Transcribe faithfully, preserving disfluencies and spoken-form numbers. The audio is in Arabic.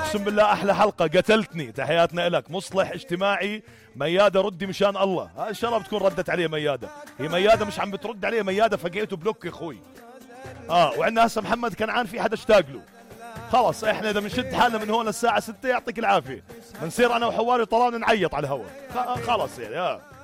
اقسم بالله احلى حلقه، قتلتني. تحياتنا لك مصلح اجتماعي مياده، ردي مشان الله. ها ان شاء الله بتكون ردت عليه مياده. هي مياده مش عم بترد عليه، مياده فقعته بلوك يا اخوي. اه وعندنا هسه محمد كنعان، في حدا اشتاق له. خلص احنا اذا بنشد حالنا من هون الساعه ستة يعطيك العافيه، بنصير انا وحواري طلعنا نعيط على الهواء. خلص يعني اه